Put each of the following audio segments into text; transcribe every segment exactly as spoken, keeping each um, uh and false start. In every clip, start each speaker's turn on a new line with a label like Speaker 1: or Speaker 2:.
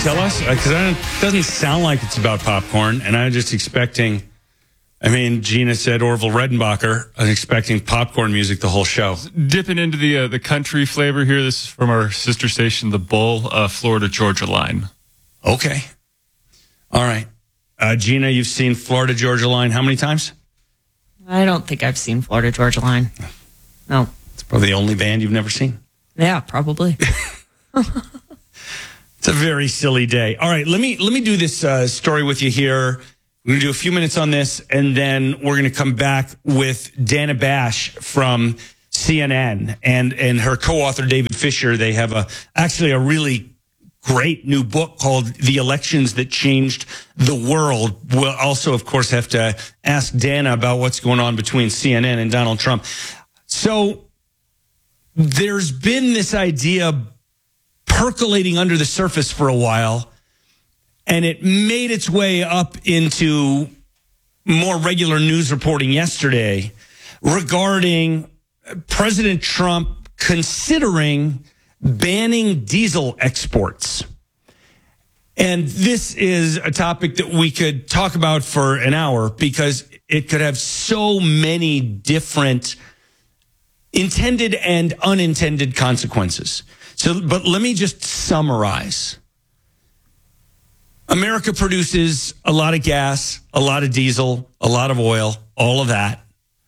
Speaker 1: tell us? Because it doesn't sound like it's about popcorn, and I'm just expecting... I mean, Gina said Orville Redenbacher. I'm expecting popcorn music the whole show.
Speaker 2: Dipping into the uh, the country flavor here. This is from our sister station, The Bull, uh, Florida Georgia Line.
Speaker 1: Okay. All right. Uh, Gina, you've seen Florida Georgia Line how many times?
Speaker 3: I don't think I've seen Florida Georgia Line. No.
Speaker 1: It's probably the only band you've never seen.
Speaker 3: Yeah, probably.
Speaker 1: It's a very silly day. All right, let me let me do this uh, story with you here. We're going to do a few minutes on this, and then we're going to come back with Dana Bash from C N N and, and her co-author, David Fisher. They have a actually a really great new book called The Elections That Changed the World. We'll also, of course, have to ask Dana about what's going on between C N N and Donald Trump. So there's been this idea percolating under the surface for a while, and it made its way up into more regular news reporting yesterday regarding President Trump considering banning diesel exports. And this is a topic that we could talk about for an hour because it could have so many different intended and unintended consequences. So, but let me just summarize. America produces a lot of gas, a lot of diesel, a lot of oil, all of that.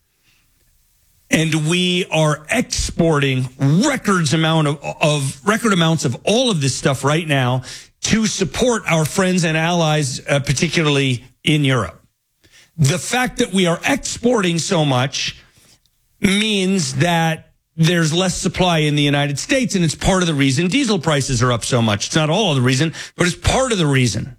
Speaker 1: And we are exporting records amount of, of record amounts of all of this stuff right now to support our friends and allies, uh, particularly in Europe. The fact that we are exporting so much means that there's less supply in the United States, and it's part of the reason diesel prices are up so much. It's not all of the reason, but it's part of the reason.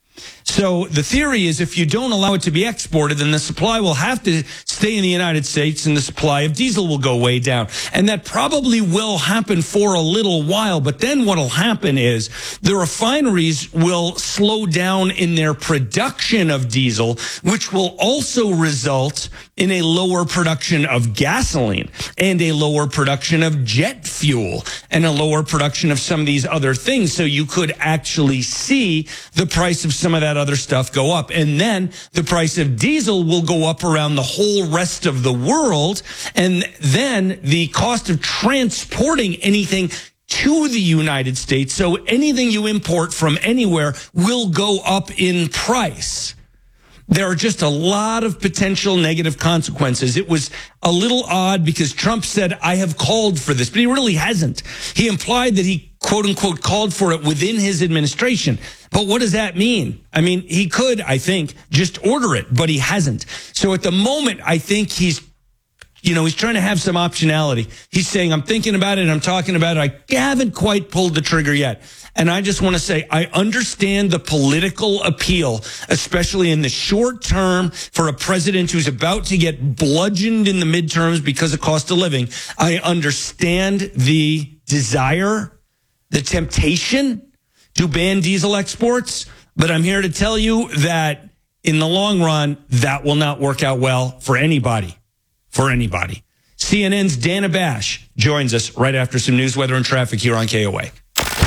Speaker 1: So the theory is if you don't allow it to be exported, then the supply will have to stay in the United States and the supply of diesel will go way down. And that probably will happen for a little while. But then what will happen is the refineries will slow down in their production of diesel, which will also result in a lower production of gasoline and a lower production of jet fuel and a lower production of some of these other things. So you could actually see the price of some of that other stuff go up. And then the price of diesel will go up around the whole rest of the world. And then the cost of transporting anything to the United States, so anything you import from anywhere, will go up in price. There are just a lot of potential negative consequences. It was a little odd because Trump said, I have called for this, but he really hasn't. He implied that he, quote unquote, called for it within his administration. But what does that mean? I mean, he could, I think, just order it, but he hasn't. So at the moment, I think he's, you know, he's trying to have some optionality. He's saying, I'm thinking about it and I'm talking about it. I haven't quite pulled the trigger yet. And I just want to say, I understand the political appeal, especially in the short term for a president who's about to get bludgeoned in the midterms because of cost of living. I understand the desire, the temptation to ban diesel exports, but I'm here to tell you that in the long run, that will not work out well for anybody, for anybody. C N N's Dana Bash joins us right after some news, weather, and traffic here on K O A.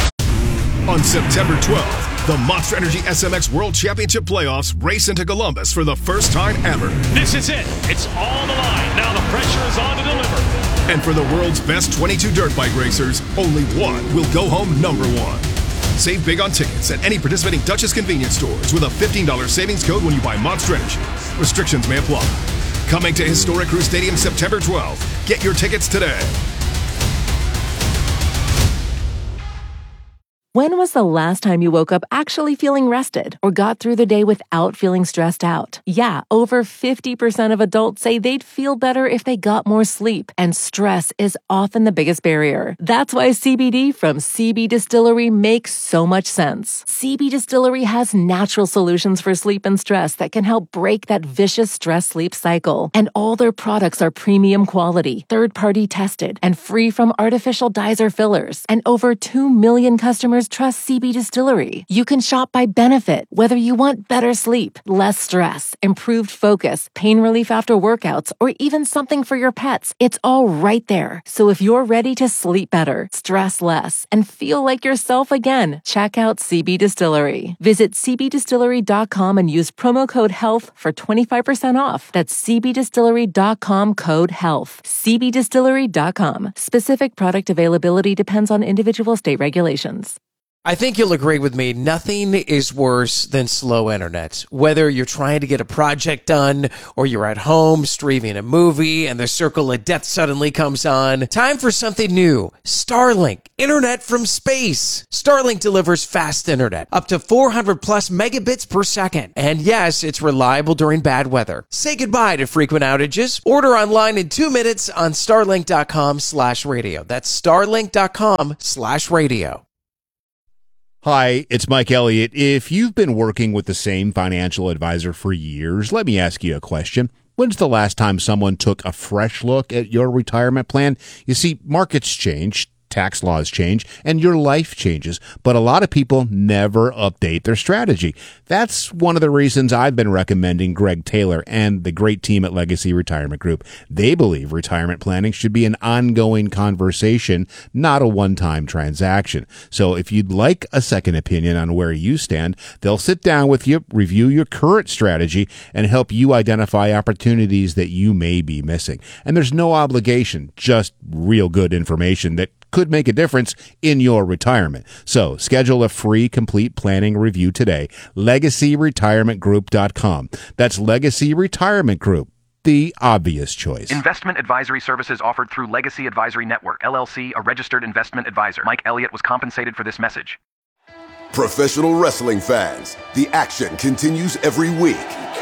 Speaker 4: On September twelfth, the Monster Energy S M X World Championship Playoffs race into Columbus for the first time ever.
Speaker 5: This is it. It's on the line. Now the pressure is on to deliver.
Speaker 4: And for the world's best twenty-two dirt bike racers, only one will go home number one. Save big on tickets at any participating Duchess convenience stores with a fifteen dollars savings code when you buy Monster Energy. Restrictions may apply. Coming to Historic Crew Stadium September twelfth. Get your tickets today.
Speaker 6: When was the last time you woke up actually feeling rested or got through the day without feeling stressed out? Yeah, over fifty percent of adults say they'd feel better if they got more sleep, and stress is often the biggest barrier. That's why C B D from C B Distillery makes so much sense. C B Distillery has natural solutions for sleep and stress that can help break that vicious stress-sleep cycle. And all their products are premium quality, third-party tested, and free from artificial dyes or fillers. And over two million customers customers trust C B Distillery. You can shop by benefit, whether you want better sleep, less stress, improved focus, pain relief after workouts, or even something for your pets. It's all right there. So if you're ready to sleep better, stress less, and feel like yourself again, check out C B Distillery. Visit c b distillery dot com and use promo code HEALTH for twenty-five percent off. That's c b distillery dot com code HEALTH. c b distillery dot com. Specific product availability depends on individual state regulations.
Speaker 7: I think you'll agree with me. Nothing is worse than slow internet. Whether you're trying to get a project done or you're at home streaming a movie and the circle of death suddenly comes on. Time for something new. Starlink. Internet from space. Starlink delivers fast internet. Up to four hundred plus megabits per second. And yes, it's reliable during bad weather. Say goodbye to frequent outages. Order online in two minutes on starlink.com slash radio. That's starlink.com slash radio.
Speaker 8: Hi, it's Mike Elliott. If you've been working with the same financial advisor for years, let me ask you a question. When's the last time someone took a fresh look at your retirement plan? You see, markets change, tax laws change, and your life changes, but a lot of people never update their strategy. That's one of the reasons I've been recommending Greg Taylor and the great team at Legacy Retirement Group. They believe retirement planning should be an ongoing conversation, not a one-time transaction. So if you'd like a second opinion on where you stand, they'll sit down with you, review your current strategy, and help you identify opportunities that you may be missing. And there's no obligation, just real good information that could make a difference in your retirement. So schedule a free complete planning review today. legacy retirement group dot com. That's Legacy Retirement Group, the obvious choice.
Speaker 9: Investment advisory services offered through Legacy Advisory Network, L L C, a registered investment advisor. Mike Elliott was compensated for this message.
Speaker 10: Professional wrestling fans, the action continues every week.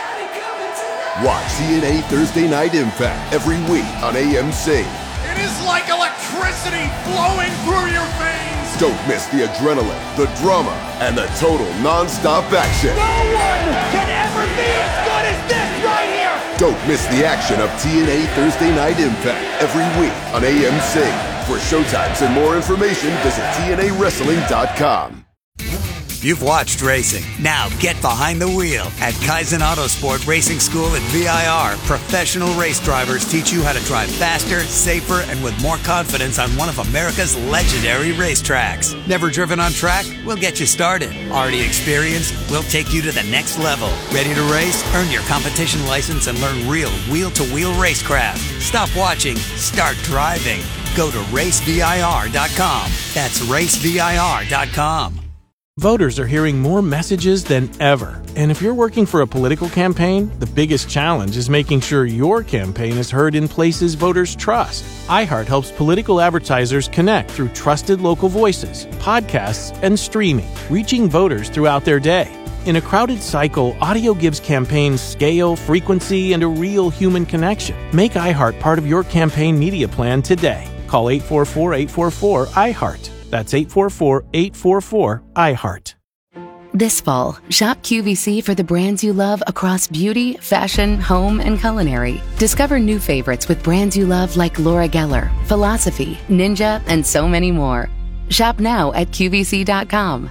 Speaker 10: Watch T N A Thursday Night Impact every week on A M C.
Speaker 11: It is like electricity flowing through your veins.
Speaker 10: Don't miss the adrenaline, the drama, and the total non-stop action.
Speaker 11: No one can ever be as good as this right here.
Speaker 10: Don't miss the action of T N A Thursday Night Impact every week on A M C. For showtimes and more information, visit T N A wrestling dot com.
Speaker 12: You've watched racing. Now get behind the wheel. At Kaizen Autosport Racing School at V I R, professional race drivers teach you how to drive faster, safer, and with more confidence on one of America's legendary racetracks. Never driven on track? We'll get you started. Already experienced? We'll take you to the next level. Ready to race? Earn your competition license and learn real wheel-to-wheel racecraft. Stop watching. Start driving. Go to race V I R dot com. That's race V I R dot com.
Speaker 13: Voters are hearing more messages than ever. And if you're working for a political campaign, the biggest challenge is making sure your campaign is heard in places voters trust. iHeart helps political advertisers connect through trusted local voices, podcasts, and streaming, reaching voters throughout their day. In a crowded cycle, audio gives campaigns scale, frequency, and a real human connection. Make iHeart part of your campaign media plan today. Call eight four four, eight four four, I heart. That's eight four four, eight four four, I heart.
Speaker 14: This fall, shop Q V C for the brands you love across beauty, fashion, home, and culinary. Discover new favorites with brands you love like Laura Geller, Philosophy, Ninja, and so many more. Shop now at Q V C dot com.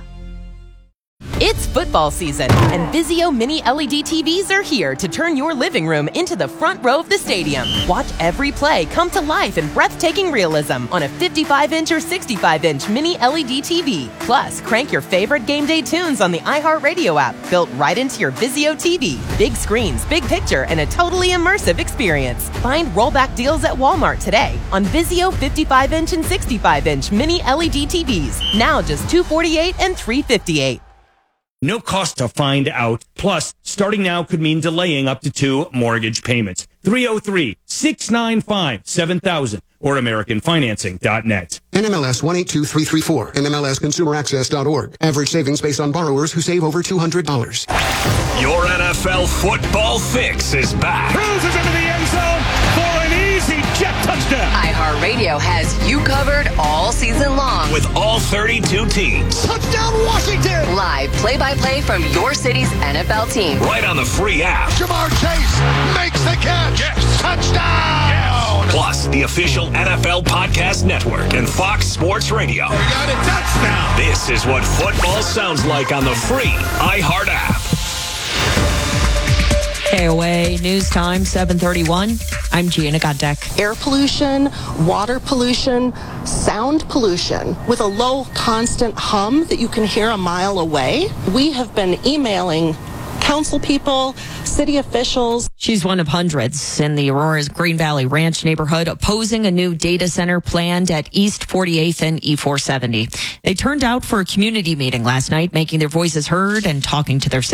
Speaker 15: It's football season, and Vizio Mini L E D T Vs are here to turn your living room into the front row of the stadium. Watch every play come to life in breathtaking realism on a fifty-five inch or sixty-five inch Mini L E D T V. Plus, crank your favorite game day tunes on the iHeartRadio app, built right into your Vizio T V. Big screens, big picture, and a totally immersive experience. Find rollback deals at Walmart today on Vizio fifty-five inch and sixty-five inch Mini L E D T Vs. Now just two hundred forty-eight dollars and three hundred fifty-eight dollars.
Speaker 1: No cost to find out. Plus, starting now could mean delaying up to two mortgage payments. three oh three, six nine five, seven thousand or American Financing dot net.
Speaker 16: N M L S one eight two three three four, N M L S consumer access dot org. Average savings based on borrowers who save over two hundred dollars.
Speaker 5: Your N F L football fix is back.
Speaker 11: Cruises into the end zone for an easy jet touchdown.
Speaker 17: iHeart iHeartRadio Radio has you covered all season long.
Speaker 5: With all thirty-two teams.
Speaker 11: Touchdown Washington!
Speaker 17: Live play-by-play from your city's N F L team.
Speaker 5: Right on the free app.
Speaker 11: Jamar Chase makes the catch.
Speaker 5: Yes.
Speaker 11: Touchdown!
Speaker 5: Yes. Plus, the official N F L Podcast Network and Fox Sports Radio.
Speaker 11: We got a touchdown!
Speaker 5: This is what football sounds like on the free iHeart app.
Speaker 3: K O A News Time, seven thirty-one. I'm Gina Goddeck.
Speaker 18: Air pollution, water pollution, sound pollution with a low constant hum that you can hear a mile away. We have been emailing council people, city officials.
Speaker 3: She's one of hundreds in the Aurora's Green Valley Ranch neighborhood opposing a new data center planned at East forty-eighth and E four seventy. They turned out for a community meeting last night, making their voices heard and talking to their city